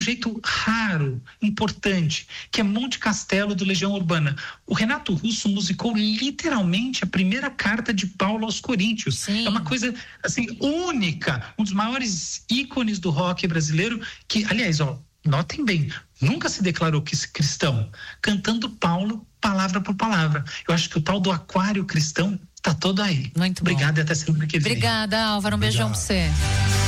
jeito raro, importante, que é Monte Castelo do Legião Urbana. O Renato Russo musicou literalmente a primeira carta de Paulo aos Coríntios. Sim. É uma coisa assim única, um dos maiores ícones do rock brasileiro, que, aliás, notem bem, nunca se declarou cristão, cantando Paulo palavra por palavra. Eu acho que o tal do aquário cristão tá todo aí. Muito Obrigado bom. E até semana que vem. Obrigada, Álvaro. Um beijão pra você.